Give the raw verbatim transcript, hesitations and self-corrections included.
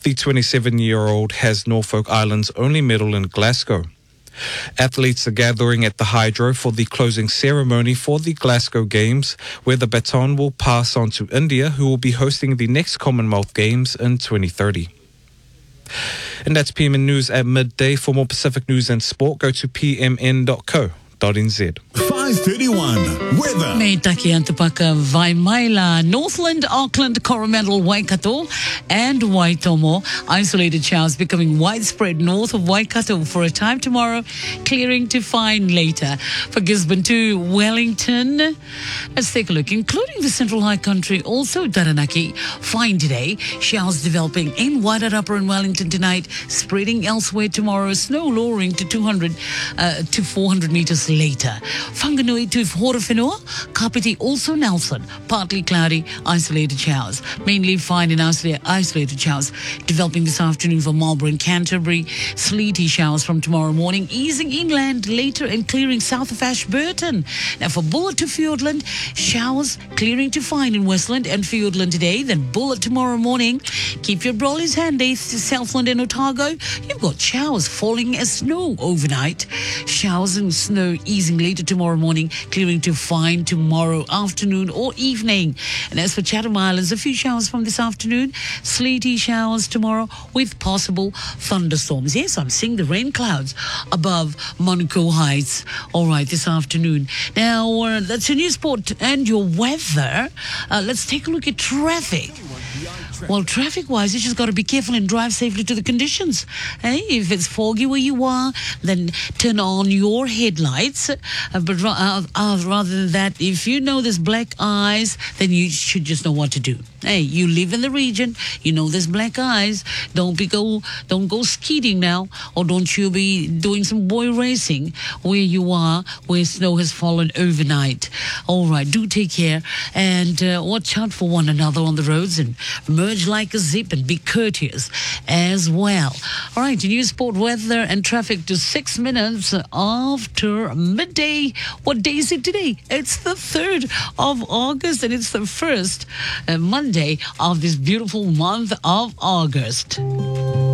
The twenty-seven-year-old has Norfolk Island's only medal in Glasgow. Athletes are gathering at the Hydro for the closing ceremony for the Glasgow Games, where the baton will pass on to India, who will be hosting the next Commonwealth Games in twenty thirty. And that's P M N News at midday. For more Pacific news and sport, go to p m n dot co dot n z. five thirty-one weather. Me taki Antapaka, Vaimaila, Northland, Auckland, Coromandel, Waikato and Waitomo. Isolated showers becoming widespread north of Waikato for a time tomorrow, clearing to fine later. For Gisborne to Wellington, let's take a look, including the Central High Country, also Taranaki, fine today. Showers developing in Wairarapa and Wellington tonight, spreading elsewhere tomorrow. Snow lowering to two hundred uh, to four hundred metres later. Whanganui to Horowhenua, Kapiti, also Nelson, partly cloudy, isolated showers. Mainly fine and isolated, isolated showers developing this afternoon for Marlborough and Canterbury. Sleety showers from tomorrow morning, easing inland later and clearing south of Ashburton. Now for Bullet to Fiordland, showers clearing to fine in Westland and Fiordland today, then Bullet tomorrow morning. Keep your brollies handy to Southland and Otago. You've got showers falling as snow overnight. Showers and snow easing later tomorrow morning, clearing to fine tomorrow afternoon or evening. And as for Chatham Islands, a few showers from this afternoon, sleety showers tomorrow with possible thunderstorms. Yes, I'm seeing the rain clouds above Monaco Heights. All right, this afternoon. Now, uh, that's your news sport and your weather. Uh, let's take a look at traffic. Well, traffic-wise, you just got to be careful and drive safely to the conditions. Hey, if it's foggy where you are, then turn on your headlights. Uh, but uh, uh, rather than that, if you know there's black eyes, then you should just know what to do. Hey, you live in the region, you know there's black eyes. Don't be go, don't go skiing now, or don't you be doing some boy racing where you are, where snow has fallen overnight. All right, do take care and uh, watch out for one another on the roads and merge like a zip and be courteous as well. All right, news, sport, weather and traffic to six minutes after midday. What day is it today? It's the third of August and it's the first uh, Monday of this beautiful month of August.